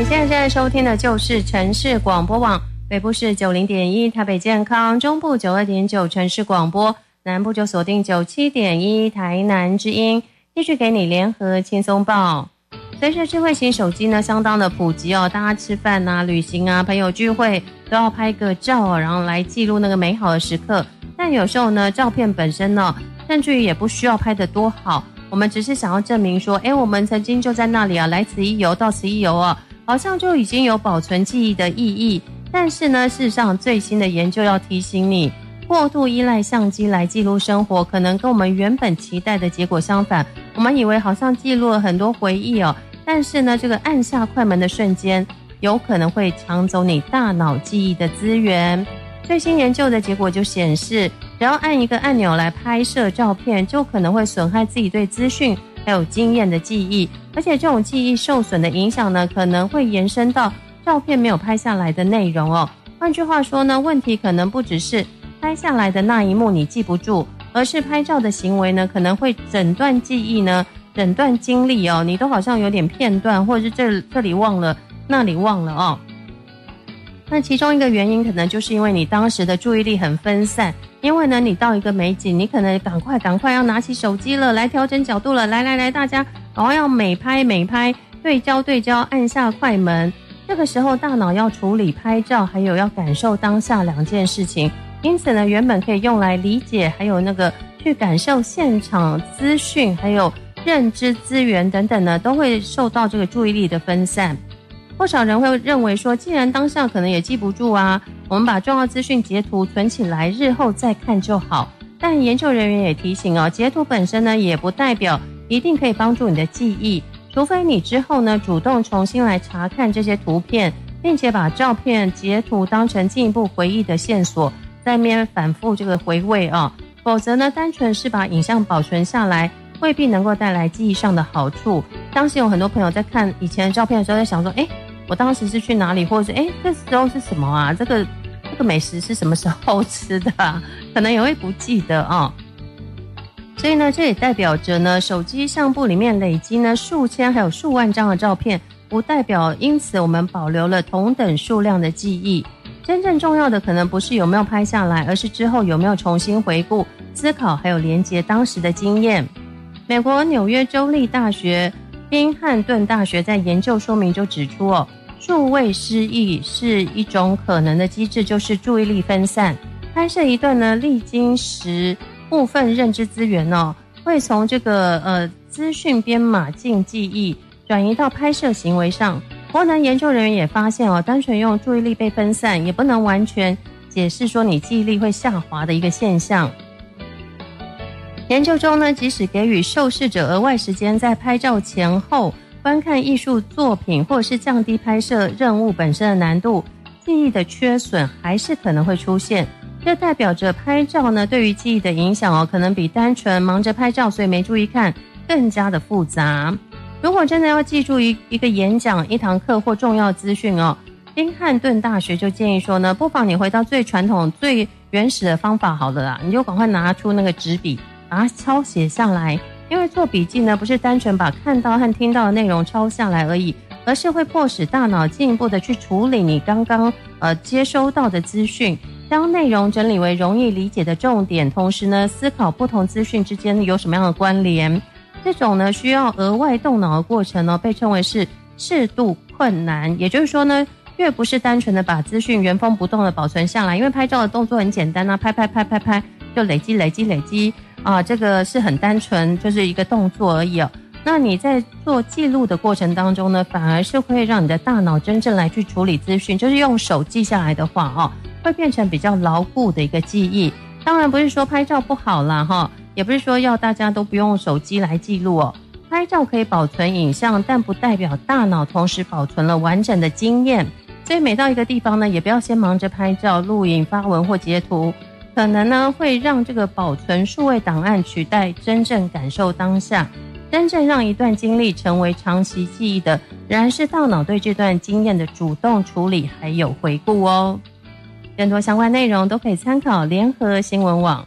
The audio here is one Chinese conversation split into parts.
你现在正在收听的就是城市广播网，北部是90.1台北健康，中部92.9城市广播，南部就锁定97.1台南之音，继续给你联合轻松报。随着智慧型手机呢相当的普及哦，大家吃饭啊、旅行啊、朋友聚会都要拍个照哦，然后来记录那个美好的时刻。但有时候呢，照片本身呢，甚至于也不需要拍得多好，我们只是想要证明说，我们曾经就在那里啊，来此一游，到此一游啊，好像就已经有保存记忆的意义。但是呢，事实上最新的研究要提醒你，过度依赖相机来记录生活，可能跟我们原本期待的结果相反。我们以为好像记录了很多回忆哦，但是呢，这个按下快门的瞬间，有可能会抢走你大脑记忆的资源。最新研究的结果就显示，只要按一个按钮来拍摄照片，就可能会损害自己对资讯还有经验的记忆，而且这种记忆受损的影响呢，可能会延伸到照片没有拍下来的内容哦。换句话说呢，问题可能不只是拍下来的那一幕你记不住，而是拍照的行为呢，可能会整段记忆呢，整段经历哦，你都好像有点片段，或者是这里忘了，那里忘了哦。那其中一个原因可能就是因为你当时的注意力很分散，因为呢你到一个美景，你可能赶快要拿起手机了，来调整角度了，来大家赶快要美拍，对焦，按下快门。这个时候大脑要处理拍照，还有要感受当下两件事情，因此呢原本可以用来理解，还有那个去感受现场资讯，还有认知资源等等呢，都会受到这个注意力的分散。不少人会认为说，既然当下可能也记不住啊，我们把重要资讯截图存起来，日后再看就好。但研究人员也提醒哦，截图本身呢，也不代表一定可以帮助你的记忆，除非你之后呢，主动重新来查看这些图片，并且把照片截图当成进一步回忆的线索，在那边反复这个回味啊，否则呢，单纯是把影像保存下来，未必能够带来记忆上的好处。相信有很多朋友在看以前的照片的时候，在想说，我当时是去哪里，或者是这时候是什么啊？这个美食是什么时候吃的啊？可能也会不记得啊。所以呢，这也代表着呢，手机相簿里面累积呢数千还有数万张的照片，不代表因此我们保留了同等数量的记忆。真正重要的可能不是有没有拍下来，而是之后有没有重新回顾、思考还有连结当时的经验。美国纽约州立大学宾汉顿大学在研究说明就指出哦，数位失忆是一种可能的机制，就是注意力分散。拍摄一段呢，历经时部分认知资源哦，会从这个资讯编码进记忆，转移到拍摄行为上。不过呢，研究人员也发现哦，单纯用注意力被分散，也不能完全解释说你记忆力会下滑的一个现象。研究中呢，即使给予受试者额外时间在拍照前后观看艺术作品，或者是降低拍摄任务本身的难度，记忆的缺损还是可能会出现。这代表着拍照呢对于记忆的影响哦，可能比单纯忙着拍照所以没注意看更加的复杂。如果真的要记住一个演讲、一堂课或重要资讯哦，宾汉顿大学就建议说呢，不妨你回到最传统、最原始的方法好了啦，你就赶快拿出那个纸笔，把它抄写下来。因为做笔记呢，不是单纯把看到和听到的内容抄下来而已，而是会迫使大脑进一步的去处理你刚刚接收到的资讯，将内容整理为容易理解的重点，同时呢，思考不同资讯之间有什么样的关联。这种呢需要额外动脑的过程呢，被称为是适度困难。也就是说呢，越不是单纯的把资讯原封不动的保存下来，因为拍照的动作很简单啊，拍就累积啊，这个是很单纯，就是一个动作而已哦。那你在做记录的过程当中呢，反而是会让你的大脑真正来去处理资讯，就是用手记下来的话哦，会变成比较牢固的一个记忆。当然不是说拍照不好啦哈，也不是说要大家都不用手机来记录哦。拍照可以保存影像，但不代表大脑同时保存了完整的经验。所以每到一个地方呢，也不要先忙着拍照、录影、发文或截图，可能呢会让这个保存数位档案取代真正感受当下。真正让一段经历成为长期记忆的，仍然是大脑对这段经验的主动处理还有回顾哦。更多相关内容都可以参考联合新闻网。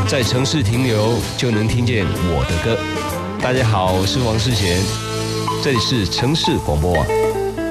在城市停留就能听见我的歌。大家好，我是王世贤，这里是城市广播网。